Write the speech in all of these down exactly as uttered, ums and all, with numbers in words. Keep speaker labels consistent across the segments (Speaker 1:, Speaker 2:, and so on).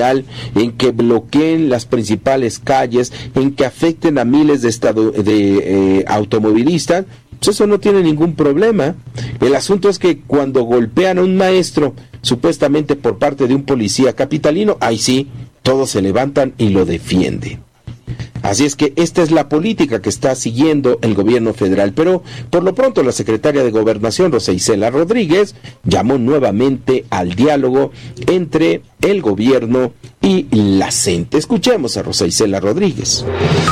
Speaker 1: vial, en que bloqueen las principales calles, en que afecten a miles de, estado, de eh, automovilistas, pues eso no tiene ningún problema. El asunto es que cuando golpean a un maestro, supuestamente por parte de un policía capitalino, ahí sí, todos se levantan y lo defienden. Así es que esta es la política que está siguiendo el gobierno federal, pero por lo pronto la secretaria de Gobernación, Rosa Isela Rodríguez, llamó nuevamente al diálogo entre el gobierno y la C E N T E. Escuchemos a Rosa Isela Rodríguez.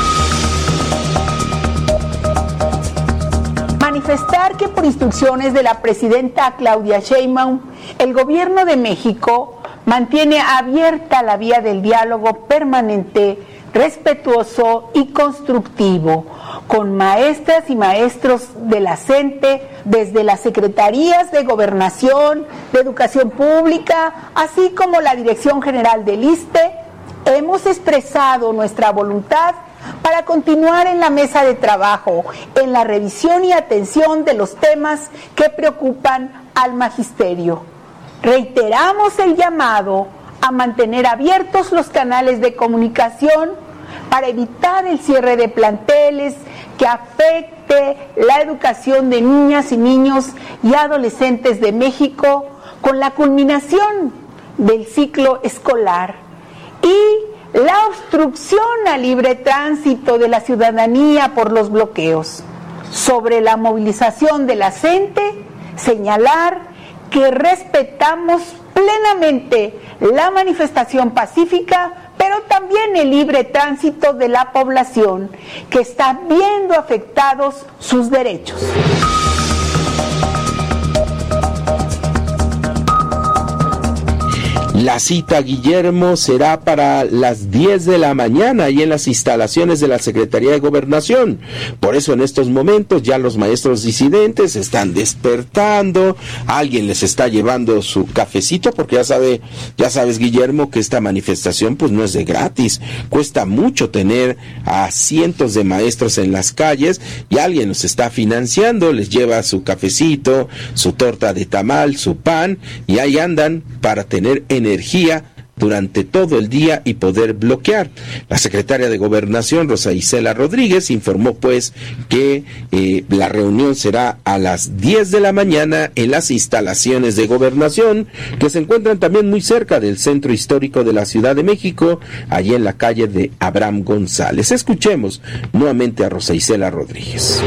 Speaker 2: Manifestar que por instrucciones de la presidenta Claudia Sheinbaum, el gobierno de México mantiene abierta la vía del diálogo permanente, respetuoso y constructivo con maestras y maestros de la C E N T E desde las secretarías de Gobernación, de Educación Pública, así como la Dirección General del I S S S T E. Hemos expresado nuestra voluntad para continuar en la mesa de trabajo, en la revisión y atención de los temas que preocupan al magisterio. Reiteramos el llamado a mantener abiertos los canales de comunicación para evitar el cierre de planteles que afecte la educación de niñas y niños y adolescentes de México con la culminación del ciclo escolar y la obstrucción al libre tránsito de la ciudadanía por los bloqueos. Sobre la movilización de la C E N T E, señalar que respetamos plenamente la manifestación pacífica, pero también el libre tránsito de la población que está viendo afectados sus derechos.
Speaker 1: La cita, Guillermo, será para las diez de la mañana y en las instalaciones de la Secretaría de Gobernación. Por eso en estos momentos ya los maestros disidentes están despertando, alguien les está llevando su cafecito, porque ya sabe, ya sabes, Guillermo, que esta manifestación pues no es de gratis, cuesta mucho tener a cientos de maestros en las calles y alguien los está financiando, les lleva su cafecito, su torta de tamal, su pan y ahí andan para tener energía energía durante todo el día y poder bloquear. La secretaria de Gobernación, Rosa Isela Rodríguez, informó pues que eh, la reunión será a las diez de la mañana en las instalaciones de Gobernación, que se encuentran también muy cerca del centro histórico de la Ciudad de México, allí en la calle de Abraham González. Escuchemos nuevamente a Rosa Isela Rodríguez.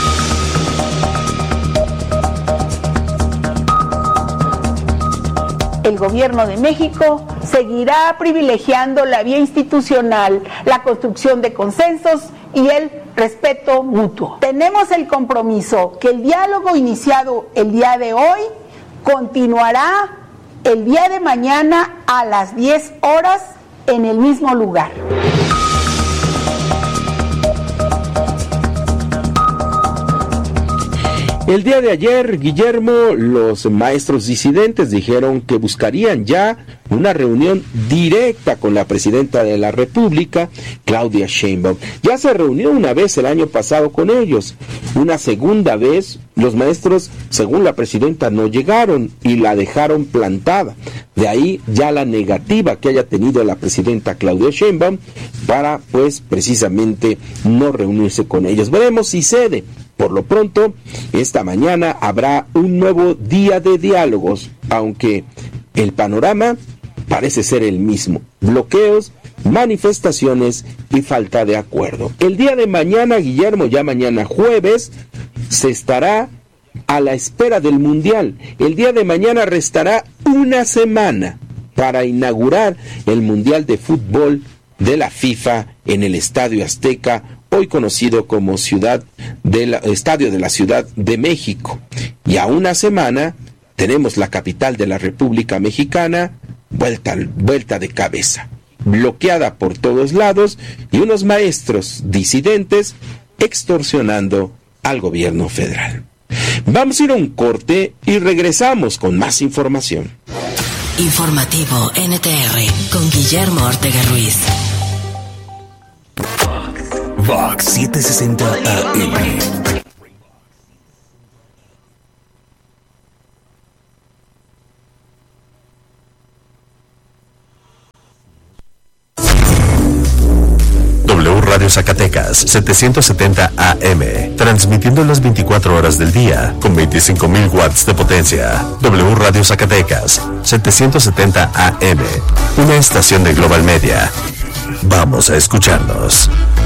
Speaker 2: El gobierno de México seguirá privilegiando la vía institucional, la construcción de consensos y el respeto mutuo. Tenemos el compromiso que el diálogo iniciado el día de hoy continuará el día de mañana a las diez horas en el mismo lugar.
Speaker 1: El día de ayer, Guillermo, los maestros disidentes dijeron que buscarían ya una reunión directa con la presidenta de la República, Claudia Sheinbaum. Ya se reunió una vez el año pasado con ellos. Una segunda vez, los maestros, según la presidenta, no llegaron y la dejaron plantada. De ahí ya la negativa que haya tenido la presidenta Claudia Sheinbaum para, pues, precisamente no reunirse con ellos. Veremos si cede. Por lo pronto, esta mañana habrá un nuevo día de diálogos, aunque el panorama parece ser el mismo: bloqueos, manifestaciones y falta de acuerdo. El día de mañana, Guillermo, ya mañana jueves, se estará a la espera del Mundial. El día de mañana restará una semana para inaugurar el Mundial de Fútbol de la FIFA en el Estadio Azteca, hoy conocido como Ciudad de la, Estadio de la Ciudad de México. Y a una semana tenemos la capital de la República Mexicana vuelta, vuelta de cabeza, bloqueada por todos lados y unos maestros disidentes extorsionando al gobierno federal. Vamos a ir a un corte y regresamos con más información.
Speaker 3: Informativo N T R con Guillermo Ortega Ruiz.
Speaker 4: Vox setecientos sesenta A M.
Speaker 5: Radio Zacatecas, setecientos setenta A M, transmitiendo las veinticuatro horas del día, con veinticinco mil watts de potencia. W Radio Zacatecas, setecientos setenta A M, una estación de Global Media. Vamos a escucharnos.